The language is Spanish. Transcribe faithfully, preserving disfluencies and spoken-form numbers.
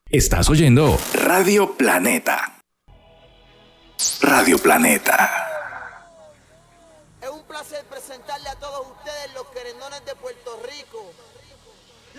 Estás oyendo Radio Planeta. Radio Planeta. Es un placer presentarle a todos ustedes los querendones de Puerto